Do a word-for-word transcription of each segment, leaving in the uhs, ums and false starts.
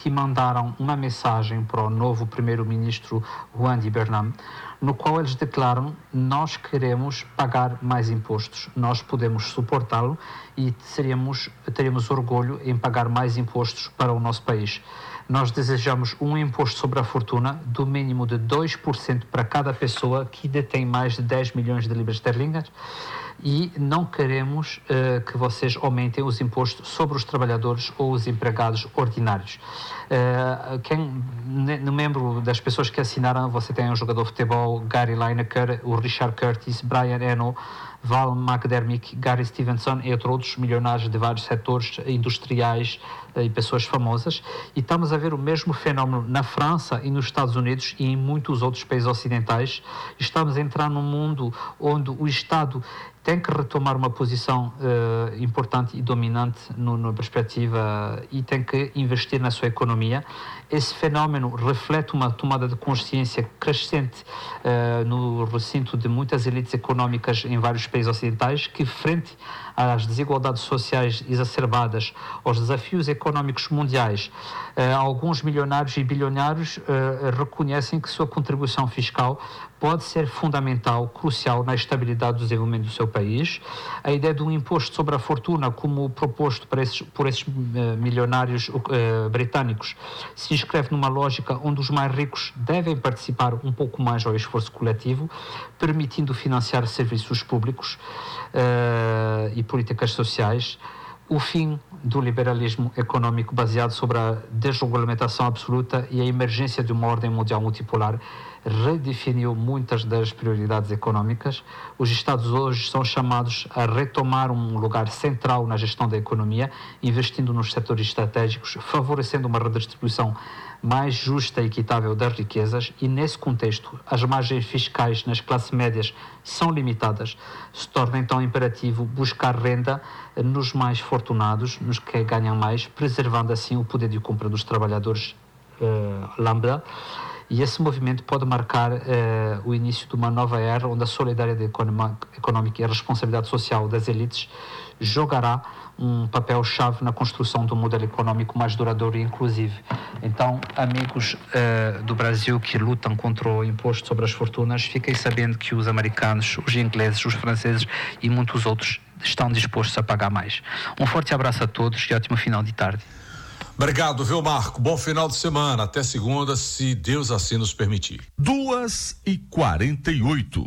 que mandaram uma mensagem para o novo primeiro-ministro Juan de Bernam, no qual eles declaram: nós queremos pagar mais impostos, nós podemos suportá-lo e seríamos, teríamos orgulho em pagar mais impostos para o nosso país. Nós desejamos um imposto sobre a fortuna do mínimo de dois por cento para cada pessoa que detém mais de dez milhões de libras esterlinas, e não queremos uh, que vocês aumentem os impostos sobre os trabalhadores ou os empregados ordinários. Uh, quem, no membro das pessoas que assinaram, você tem o jogador de futebol Gary Lineker, o Richard Curtis, Brian Eno, Val McDermott, Gary Stevenson, entre outros milionários de vários setores industriais e pessoas famosas. E estamos a ver o mesmo fenómeno na França e nos Estados Unidos e em muitos outros países ocidentais. Estamos a entrar num mundo onde o Estado tem que retomar uma posição uh, importante e dominante no, na perspectiva, e tem que investir na sua economia. Esse fenómeno reflete uma tomada de consciência crescente uh, no recinto de muitas elites económicas em vários países ocidentais, que, frente às desigualdades sociais exacerbadas, aos desafios económicos mundiais, uh, alguns milionários e bilionários uh, reconhecem que sua contribuição fiscal pode ser fundamental, crucial na estabilidade do desenvolvimento do seu país. A ideia de um imposto sobre a fortuna, como proposto por esses, por esses uh, milionários uh, britânicos, se inscreve numa lógica onde os mais ricos devem participar um pouco mais ao esforço coletivo, permitindo financiar serviços públicos uh, e políticas sociais. O fim do liberalismo econômico baseado sobre a desregulamentação absoluta e a emergência de uma ordem mundial multipolar redefiniu muitas das prioridades econômicas. Os Estados hoje são chamados a retomar um lugar central na gestão da economia, investindo nos setores estratégicos, favorecendo uma redistribuição mais justa e equitável das riquezas, e nesse contexto as margens fiscais nas classes médias são limitadas. Se torna então imperativo buscar renda nos mais fortunados, nos que ganham mais, preservando assim o poder de compra dos trabalhadores uh, lambda. E esse movimento pode marcar uh, o início de uma nova era onde a solidariedade económica e a responsabilidade social das elites jogará um papel-chave na construção de um modelo económico mais duradouro e inclusivo. Então, amigos uh, do Brasil que lutam contra o imposto sobre as fortunas, fiquem sabendo que os americanos, os ingleses, os franceses e muitos outros estão dispostos a pagar mais. Um forte abraço a todos e ótimo final de tarde. Obrigado, viu, Marco? Bom final de semana. Até segunda, se Deus assim nos permitir. Duas e quarenta e oito.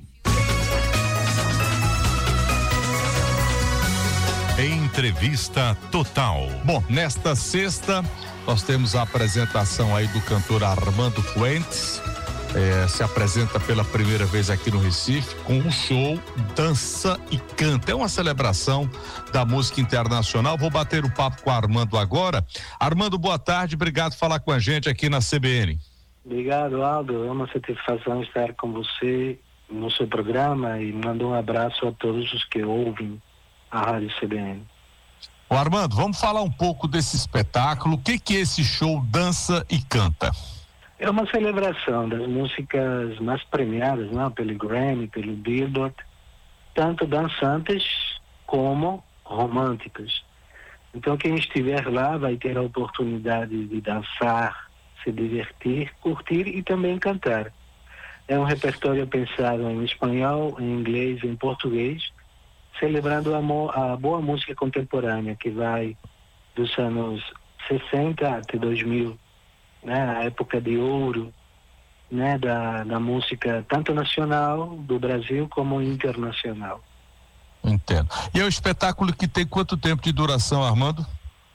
Entrevista Total. Bom, nesta sexta nós temos a apresentação aí do cantor Armando Fuentes. É, se apresenta pela primeira vez aqui no Recife com um show Dança e Canta. É uma celebração da música internacional. Vou bater o papo com o Armando agora. Armando, boa tarde, obrigado por falar com a gente aqui na C B N. Obrigado, Aldo, é uma satisfação estar com você no seu programa e mando um abraço a todos os que ouvem a Rádio C B N. Ô Armando, vamos falar um pouco desse espetáculo. O que que é esse show Dança e Canta? É uma celebração das músicas mais premiadas, né, pelo Grammy, pelo Billboard, tanto dançantes como românticas. Então quem estiver lá vai ter a oportunidade de dançar, se divertir, curtir e também cantar. É um repertório pensado em espanhol, em inglês, em português, celebrando a, mo- a boa música contemporânea que vai dos anos sessenta até dois mil. Né, a época de ouro, né, da, da música tanto nacional do Brasil como internacional. Entendo. E é um espetáculo que tem quanto tempo de duração, Armando?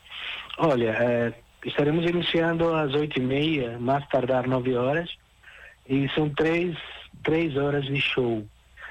Olha, é, estaremos iniciando às oito e meia, mais tardar nove horas, e são três, três horas de show.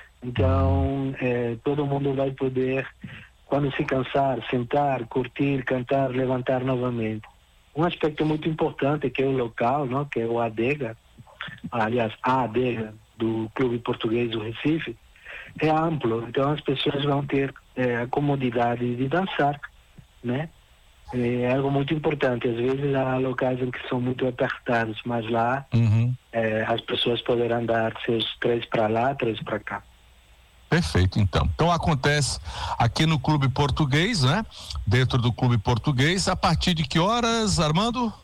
Então, é, todo mundo vai poder, quando se cansar, sentar, curtir, cantar, levantar novamente. Um aspecto muito importante que é o local, não? Que é o Adega, aliás, a Adega do Clube Português do Recife, é amplo, então as pessoas vão ter é, a comodidade de dançar, né? É algo muito importante, às vezes há locais em que são muito apertados, mas lá uhum. é, as pessoas poderão dar seus três para lá, três para cá. Perfeito, então. Então acontece aqui no Clube Português, né? Dentro do Clube Português, a partir de que horas, Armando?